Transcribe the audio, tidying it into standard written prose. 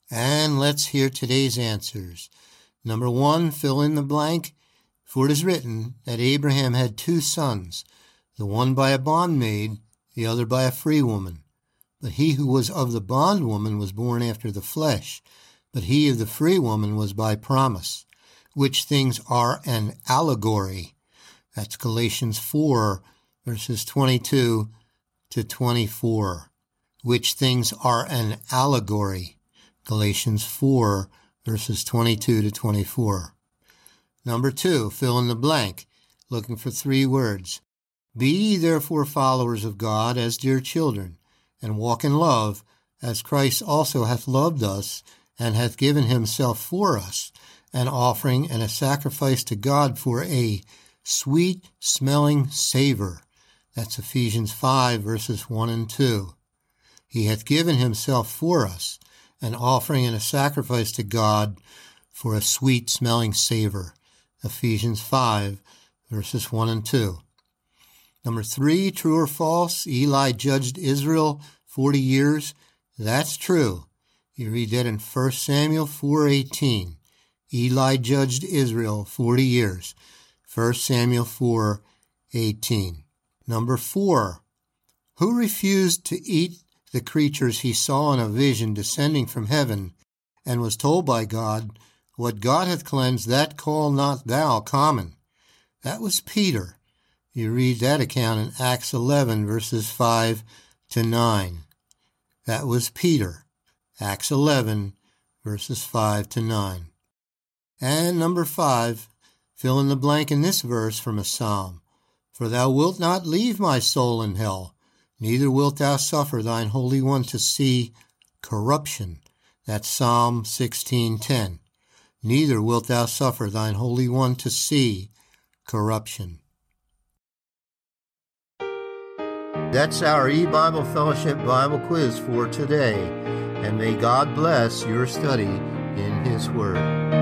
And let's hear today's answers. Number 1, fill in the blank. For it is written that Abraham had 2 sons, the one by a bondmaid, the other by a free woman. But he who was of the bondwoman was born after the flesh, but he of the free woman was by promise, which things are an allegory. That's Galatians 4, verses 22 to 24. Which things are an allegory. Galatians 4, verses 22 to 24. Number 2, fill in the blank, looking for 3 words. Be ye therefore followers of God as dear children, and walk in love, as Christ also hath loved us, and hath given himself for us, an offering and a sacrifice to God for a sweet-smelling savor. That's Ephesians 5, verses 1 and 2. He hath given himself for us, an offering and a sacrifice to God for a sweet-smelling savor. Ephesians 5, verses 1 and 2. Number 3, true or false? Eli judged Israel 40 years. That's true. You read that in 1 Samuel 4:18. Eli judged Israel 40 years. 1 Samuel 4:18. Number 4, who refused to eat the creatures he saw in a vision descending from heaven, and was told by God, what God hath cleansed, that call not thou common. That was Peter. You read that account in Acts 11, verses 5 to 9. That was Peter. Acts 11, verses 5 to 9. And number 5, fill in the blank in this verse from a psalm. For thou wilt not leave my soul in hell, neither wilt thou suffer thine Holy One to see corruption. That's Psalm 16:10. Neither wilt thou suffer thine Holy One to see corruption. That's our E-Bible Fellowship Bible quiz for today, and may God bless your study in His Word.